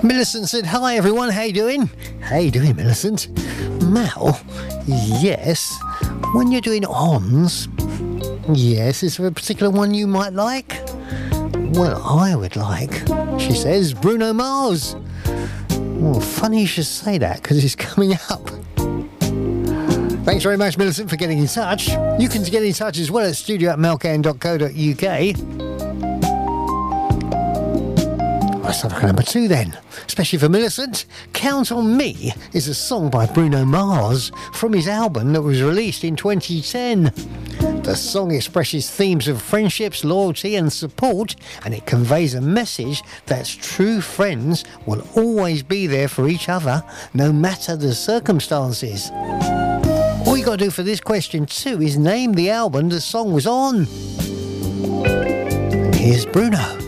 Millicent said, hi everyone, how you doing? How you doing, Millicent? Mal, yes, when you're doing ons, yes, is there a particular one you might like? Well, I would like, she says, Bruno Mars. Well, funny you should say that, because it's coming up. Thanks very much, Millicent, for getting in touch. You can get in touch as well at studio@melcan.co.uk. Let's have number 2 then, especially for Millicent. Count on Me is a song by Bruno Mars from his album that was released in 2010. The song expresses themes of friendships, loyalty and support, and it conveys a message that true friends will always be there for each other, no matter the circumstances. All you got to do for this question too is name the album the song was on. And here's Bruno.